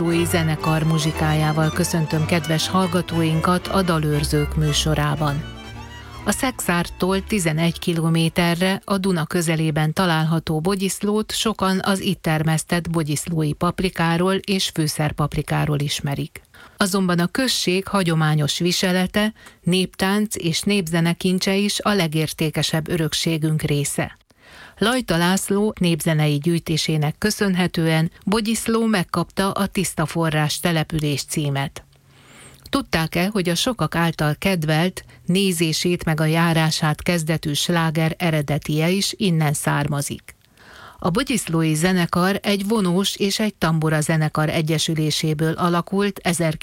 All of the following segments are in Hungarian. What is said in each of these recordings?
Bogyszlói zenekar muzsikájával köszöntöm kedves hallgatóinkat a Dalőrzők műsorában. A Szekszárttól 11 kilométerre a Duna közelében található Bogyiszlót sokan az itt termesztett bogyiszlói paprikáról és fűszerpaprikáról ismerik. Azonban a község hagyományos viselete, néptánc és népzenekincse is a legértékesebb örökségünk része. Lajta László népzenei gyűjtésének köszönhetően Bogyiszló megkapta a Tiszta Forrás település címet. Tudták-e, hogy a sokak által kedvelt, nézését meg a járását kezdetű sláger eredetie is innen származik? A Bogyiszlói zenekar egy vonós és egy tambura zenekar egyesüléséből alakult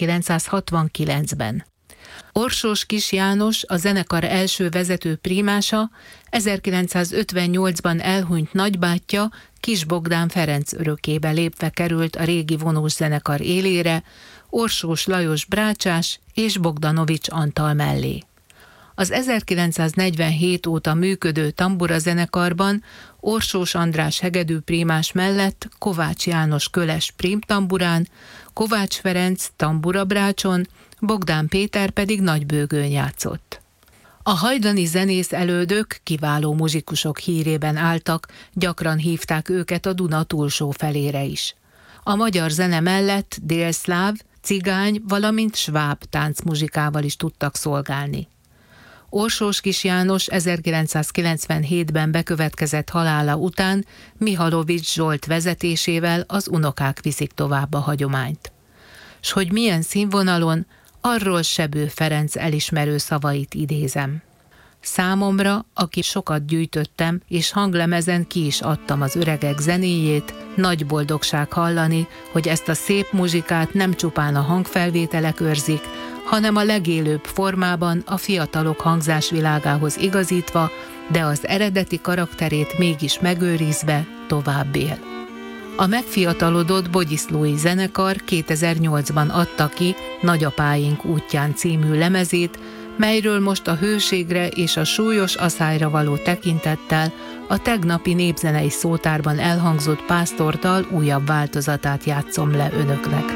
1969-ben. Orsós Kis János, a zenekar első vezető prímása, 1958-ban elhunyt nagybátyja Kis Bogdán Ferenc örökébe lépve került a régi vonós zenekar élére, Orsós Lajos brácsás és Bogdanovics Antal mellé. Az 1947 óta működő tambura zenekarban Orsós András hegedű prímás mellett Kovács János köles prímtamburán, Kovács Ferenc tambura brácson, Bogdán Péter pedig nagybőgőn játszott. A hajdani zenész elődök kiváló muzsikusok hírében álltak, gyakran hívták őket a Duna túlsó felére is. A magyar zene mellett délszláv, cigány, valamint sváb táncmuzsikával is tudtak szolgálni. Orsós Kis János 1997-ben bekövetkezett halála után Mihalovics Zsolt vezetésével az unokák viszik tovább a hagyományt. S hogy milyen színvonalon, arról Sebő Ferenc elismerő szavait idézem. Számomra, aki sokat gyűjtöttem, és hanglemezen ki is adtam az öregek zenéjét, nagy boldogság hallani, hogy ezt a szép muzsikát nem csupán a hangfelvételek őrzik, hanem a legélőbb formában a fiatalok hangzásvilágához igazítva, de az eredeti karakterét mégis megőrizve tovább él. A megfiatalodott Bogyiszlói zenekar 2008-ban adta ki Nagyapáink útján című lemezét, melyről most a hőségre és a súlyos aszályra való tekintettel a tegnapi népzenei szótárban elhangzott pásztortal újabb változatát játszom le önöknek.